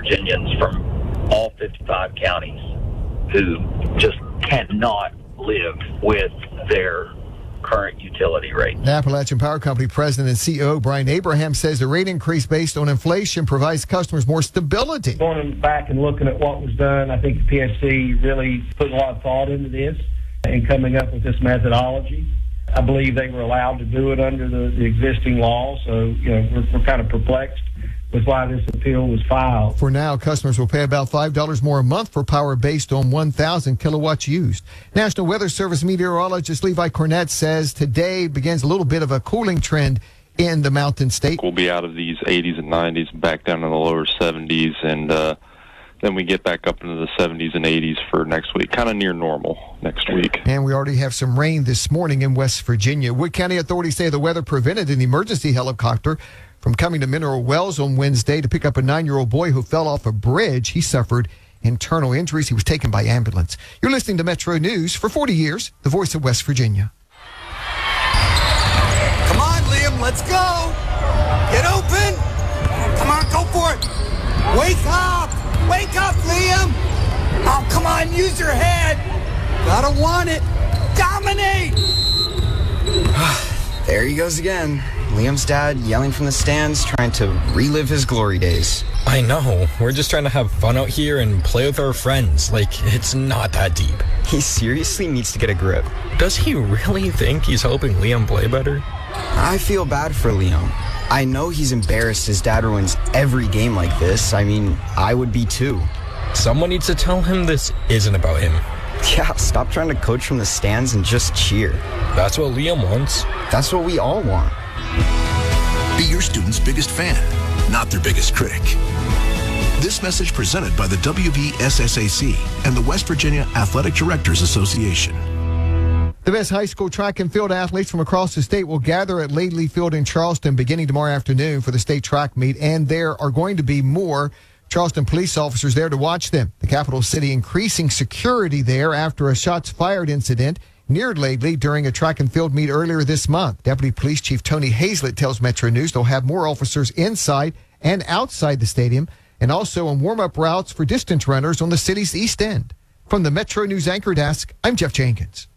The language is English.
Virginians from all 55 counties who just cannot live with their current utility rate. The Appalachian Power Company president and CEO Brian Abraham says the rate increase based on inflation provides customers more stability. Going back and looking at what was done, I think the PSC really put a lot of thought into this and coming up with this methodology. I believe they were allowed to do it under the existing law, so we're kind of perplexed with why this appeal was filed. For now, customers will pay about $5 more a month for power based on 1,000 kilowatts used. National Weather Service meteorologist Levi Cornett says today begins a little bit of a cooling trend in the Mountain State. We'll be out of these 80s and 90s, back down in the lower 70s, and then we get back up into the 70s and 80s for next week, kind of near normal next week. And we already have some rain this morning in West Virginia. Wood County authorities say the weather prevented an emergency helicopter from coming to Mineral Wells on Wednesday to pick up a 9-year-old boy who fell off a bridge. He suffered internal injuries. He was taken by ambulance. You're listening to Metro News. For 40 years, the voice of West Virginia. Come on, Liam, let's go. Get open. Come on, go for it. Wake up. Wake up, Liam. Oh, come on, use your head. Gotta want it. Dominate. There he goes again. Liam's dad yelling from the stands, trying to relive his glory days. I know. We're just trying to have fun out here and play with our friends. Like, it's not that deep. He seriously needs to get a grip. Does he really think he's helping Liam play better? I feel bad for Liam. I know he's embarrassed his dad ruins every game like this. I mean, I would be too. Someone needs to tell him this isn't about him. Yeah, stop trying to coach from the stands and just cheer. That's what Liam wants. That's what we all want. Be your student's biggest fan, not their biggest critic. This message presented by the WVSSAC and the West Virginia Athletic Directors Association. The best high school track and field athletes from across the state will gather at Laidley Field in Charleston beginning tomorrow afternoon for the state track meet, and there are going to be more Charleston police officers there to watch them. The capital city increasing security there after a shots fired incident near Laidley during a track and field meet earlier this month. Deputy Police Chief Tony Hazlett tells Metro News they'll have more officers inside and outside the stadium and also on warm-up routes for distance runners on the city's east end. From the Metro News Anchor Desk, I'm Jeff Jenkins.